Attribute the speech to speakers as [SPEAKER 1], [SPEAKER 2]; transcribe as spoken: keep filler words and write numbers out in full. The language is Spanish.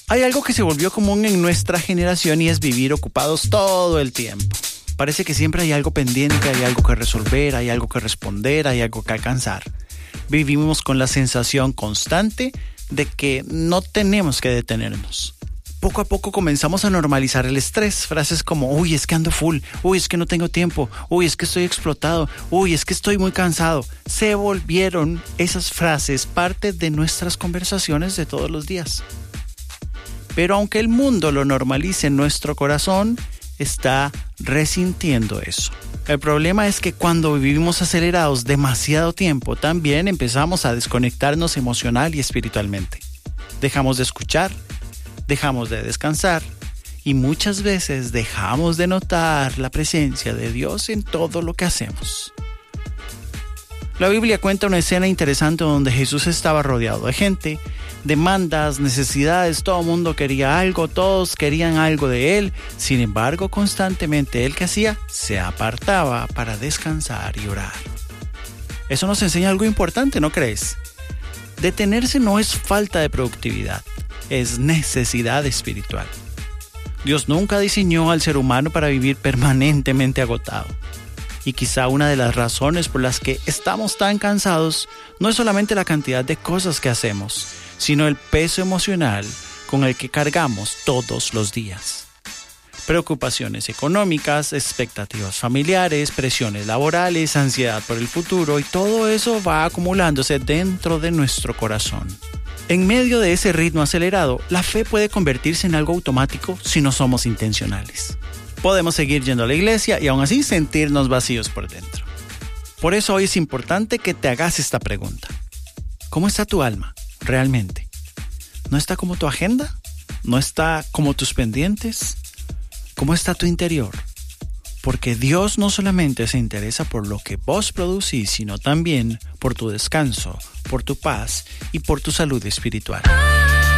[SPEAKER 1] Hay algo que se volvió común en nuestra generación y es vivir ocupados todo el tiempo. Parece que siempre hay algo pendiente, hay algo que resolver, hay algo que responder, hay algo que alcanzar. Vivimos con la sensación constante de que no tenemos que detenernos. Poco a poco comenzamos a normalizar el estrés. Frases como, uy, es que ando full, uy, es que no tengo tiempo, uy, es que estoy explotado, uy, es que estoy muy cansado. Se volvieron esas frases parte de nuestras conversaciones de todos los días. Pero aunque el mundo lo normalice, nuestro corazón está resintiendo eso. El problema es que cuando vivimos acelerados demasiado tiempo, también empezamos a desconectarnos emocional y espiritualmente. Dejamos de escuchar, dejamos de descansar y muchas veces dejamos de notar la presencia de Dios en todo lo que hacemos. La Biblia cuenta una escena interesante donde Jesús estaba rodeado de gente, demandas, necesidades, todo el mundo quería algo, todos querían algo de él. Sin embargo, constantemente él, ¿qué hacía? Se apartaba para descansar y orar. Eso nos enseña algo importante, ¿no crees? Detenerse no es falta de productividad, es necesidad espiritual. Dios nunca diseñó al ser humano para vivir permanentemente agotado. Y quizá una de las razones por las que estamos tan cansados no es solamente la cantidad de cosas que hacemos, sino el peso emocional con el que cargamos todos los días. Preocupaciones económicas, expectativas familiares, presiones laborales, ansiedad por el futuro y todo eso va acumulándose dentro de nuestro corazón. En medio de ese ritmo acelerado, la fe puede convertirse en algo automático si no somos intencionales. Podemos seguir yendo a la iglesia y aún así sentirnos vacíos por dentro. Por eso hoy es importante que te hagas esta pregunta. ¿Cómo está tu alma realmente? ¿No está como tu agenda? ¿No está como tus pendientes? ¿Cómo está tu interior? Porque Dios no solamente se interesa por lo que vos producís, sino también por tu descanso, por tu paz y por tu salud espiritual.